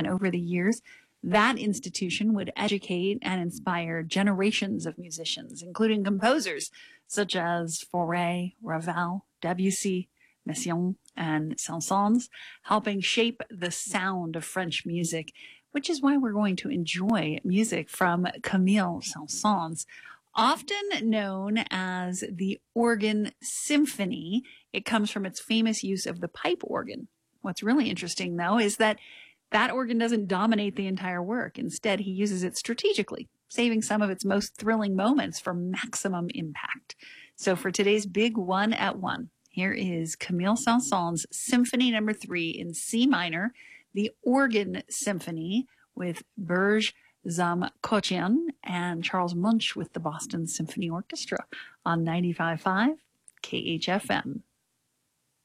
And over the years, that institution would educate and inspire generations of musicians, including composers such as Fauré, Ravel, Debussy, Messiaen, and Saint-Saëns, helping shape the sound of French music, which is why we're going to enjoy music from Camille Saint-Saëns, often known as the Organ Symphony. It comes from its famous use of the pipe organ. What's really interesting, though, is that organ doesn't dominate the entire work. Instead, he uses it strategically, saving some of its most thrilling moments for maximum impact. So for today's big 1 at 1, here is Camille Saint-Saëns' Symphony No. 3 in C minor, the Organ Symphony with Serge Zamkotyan and Charles Munch with the Boston Symphony Orchestra on 95.5 KHFM.